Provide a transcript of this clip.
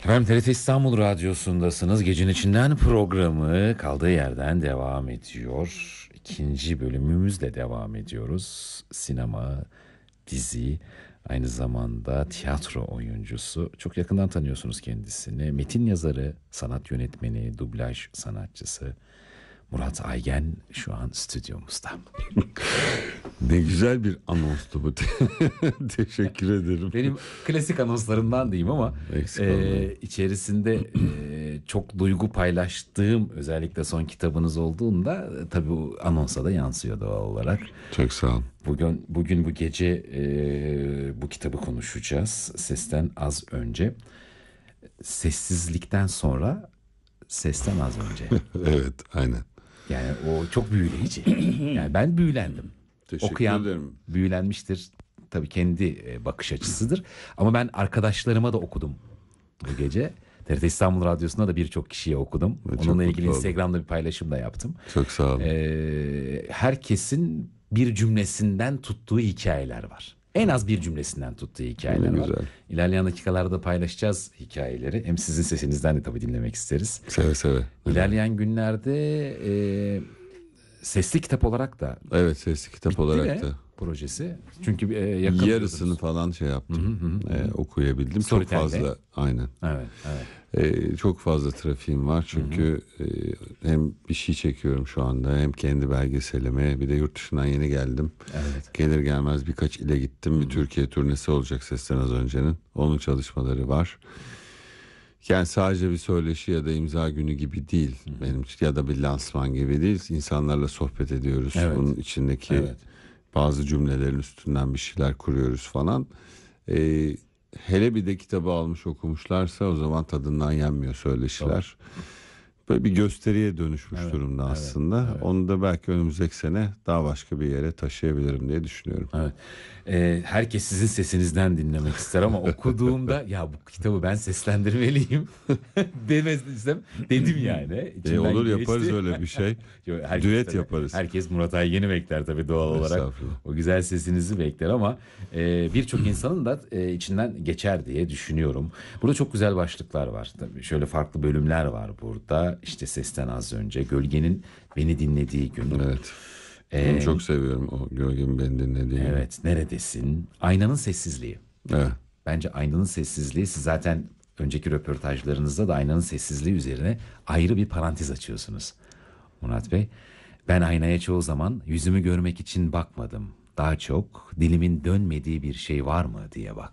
Efendim TRT İstanbul Radyosu'ndasınız. Gecenin içinden programı kaldığı yerden devam ediyor. İkinci bölümümüzle devam ediyoruz. Sinema, dizi, aynı zamanda tiyatro oyuncusu. Çok yakından tanıyorsunuz kendisini. Metin yazarı, sanat yönetmeni, dublaj sanatçısı Murat Aygen şu an stüdyomuzda. Ne güzel bir anonstu bu. Teşekkür ederim. Benim klasik anonslarımdan diyeyim ama içerisinde çok duygu paylaştığım, özellikle son kitabınız olduğunda tabii o anonsa da yansıyor doğal olarak. Çok sağ olun. Bugün bu gece bu kitabı konuşacağız. Sesten az önce. Sessizlikten sonra sesten az önce. Evet, aynen. Yani o çok büyüleyici. Yani ben büyülendim. Teşekkür Okuyan ederim. büyülenmiştir. Tabii kendi bakış açısıdır. Ama ben arkadaşlarıma da okudum bu gece. TRT İstanbul Radyosu'nda da birçok kişiye okudum. Çok Onunla ilgili mutlu oldum. Instagram'da bir paylaşım da yaptım. Çok sağ olun. Herkesin bir cümlesinden tuttuğu hikayeler var. En az bir cümlesinden tuttuğu hikayeler Ne var. güzel. İlerleyen dakikalarda paylaşacağız hikayeleri. Hem sizin sesinizden de tabii dinlemek isteriz. Seve seve. İlerleyen günlerde sesli kitap olarak da Evet, sesli kitap bitti olarak mi da. projesi? Çünkü yakın Yarısını falan şey yaptım. Okuyabildim. Çok Storytel'de. fazla, aynen. Evet, evet. Çok fazla trafiğim var çünkü hem bir şey çekiyorum şu anda, hem kendi belgeselime, bir de yurt dışından yeni geldim. Evet. Gelir gelmez birkaç ile gittim. Bir Türkiye turnesi olacak Sesten Az Önce'nin. Onun çalışmaları var. Yani sadece bir söyleşi ya da imza günü gibi değil benim için, ya da bir lansman gibi değil. İnsanlarla sohbet ediyoruz. Evet. Bunun içindeki Evet. bazı cümlelerin üstünden bir şeyler kuruyoruz falan. Hele bir de kitabı almış okumuşlarsa o zaman tadından yenmiyor söyleşiler. Böyle bir gösteriye dönüşmüş durumda aslında. evet. Onu da belki önümüzdeki sene daha başka bir yere taşıyabilirim diye düşünüyorum. Evet. Herkes sizin sesinizden dinlemek ister ama okuduğumda ya bu kitabı ben seslendirmeliyim demezsem dedim yani. İçimden Olur, geçti. yaparız öyle bir şey. Herkes Düet tabii, yaparız. Herkes Murat Aygen'i bekler tabii doğal olarak. Estağfurullah. O güzel sesinizi bekler ama birçok insanın da içinden geçer diye düşünüyorum. Burada çok güzel başlıklar var tabii. Şöyle farklı bölümler var burada. İşte sesten az önce, Gölgenin Beni Dinlediği Gün. Evet. Bunu çok seviyorum, o gölgemin beni dinlediği. Evet, neredesin? Aynanın sessizliği. Evet. Bence aynanın sessizliği, siz zaten önceki röportajlarınızda da aynanın sessizliği üzerine ayrı bir parantez açıyorsunuz Murat Bey. Ben aynaya çoğu zaman yüzümü görmek için bakmadım. Daha çok dilimin dönmediği bir şey var mı diye baktım.